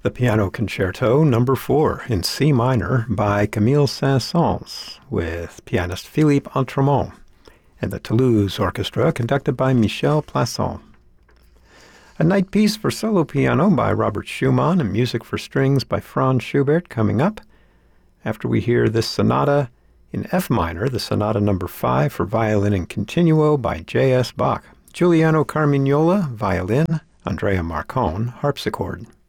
The Piano Concerto No. 4 in C minor by Camille Saint-Saëns with pianist Philippe Autremont and the Toulouse Orchestra conducted by Michel Plasson. A Night Piece for solo piano by Robert Schumann and music for strings by Franz Schubert coming up after we hear this sonata in F minor, the Sonata No. 5 for violin and continuo by J.S. Bach, Giuliano Carmignola, violin, Andrea Marcon, harpsichord.